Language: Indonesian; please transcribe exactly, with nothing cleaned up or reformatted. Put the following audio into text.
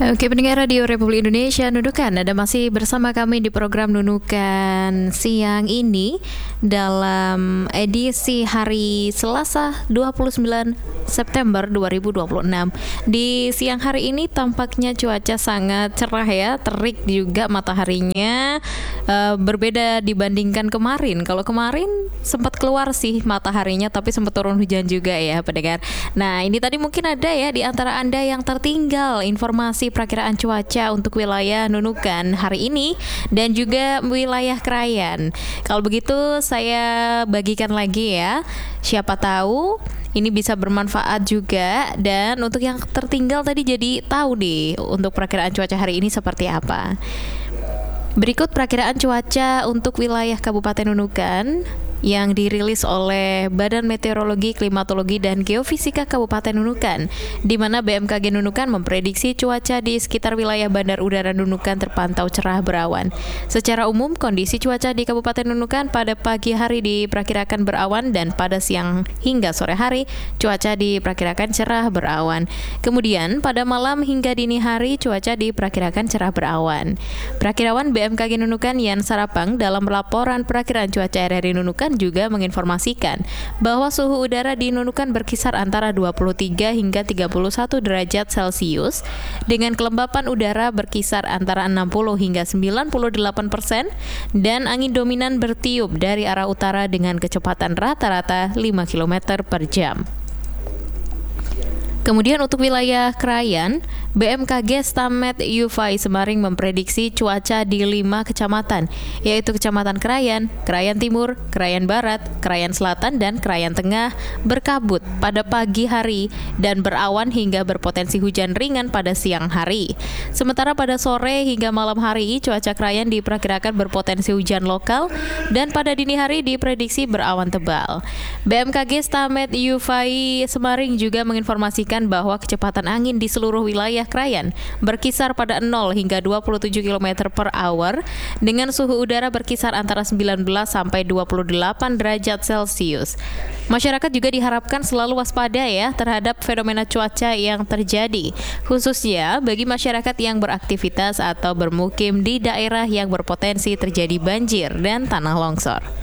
Oke, pendengar Radio Republik Indonesia Nunukan, Anda masih bersama kami di program Nunukan siang ini dalam edisi hari Selasa dua puluh sembilan September dua ribu dua puluh enam. Di siang hari ini tampaknya cuaca sangat cerah ya, terik juga mataharinya, uh, berbeda dibandingkan kemarin. Kalau kemarin sempat keluar sih mataharinya, tapi sempat turun hujan juga ya pendengar. Nah, ini tadi mungkin ada ya di antara Anda yang tertinggal informasi perakiraan cuaca untuk wilayah Nunukan hari ini dan juga wilayah Krayan. Kalau begitu saya bagikan lagi ya. Siapa tahu ini bisa bermanfaat juga, dan untuk yang tertinggal tadi jadi tahu nih untuk perakiraan cuaca hari ini seperti apa. Berikut perakiraan cuaca untuk wilayah Kabupaten Nunukan yang dirilis oleh Badan Meteorologi, Klimatologi, dan Geofisika Kabupaten Nunukan, di mana B M K G Nunukan memprediksi cuaca di sekitar wilayah Bandar Udara Nunukan terpantau cerah berawan. Secara umum, kondisi cuaca di Kabupaten Nunukan pada pagi hari diperkirakan berawan dan pada siang hingga sore hari cuaca diperkirakan cerah berawan. Kemudian pada malam hingga dini hari cuaca diperkirakan cerah berawan. Perakirawan B M K G Nunukan Yan Sarapang dalam laporan perakiraan cuaca R R I Nunukan juga menginformasikan bahwa suhu udara di Nunukan berkisar antara dua puluh tiga hingga tiga puluh satu derajat Celcius dengan kelembapan udara berkisar antara enam puluh hingga sembilan puluh delapan persen dan angin dominan bertiup dari arah utara dengan kecepatan rata-rata lima kilometer per jam. Kemudian untuk wilayah Krayan, B M K G Stamet Yufai Semaring memprediksi cuaca di lima kecamatan, yaitu Kecamatan Krayan, Krayan Timur, Krayan Barat, Krayan Selatan, dan Krayan Tengah berkabut pada pagi hari dan berawan hingga berpotensi hujan ringan pada siang hari. Sementara pada sore hingga malam hari, cuaca Krayan diperkirakan berpotensi hujan lokal dan pada dini hari diprediksi berawan tebal. B M K G Stamet Yufai Semaring juga menginformasikan bahwa kecepatan angin di seluruh wilayah Krayan berkisar pada nol hingga dua puluh tujuh kilometer per hour dengan suhu udara berkisar antara sembilan belas sampai dua puluh delapan derajat Celcius. Masyarakat juga diharapkan selalu waspada ya terhadap fenomena cuaca yang terjadi, khususnya bagi masyarakat yang beraktivitas atau bermukim di daerah yang berpotensi terjadi banjir dan tanah longsor.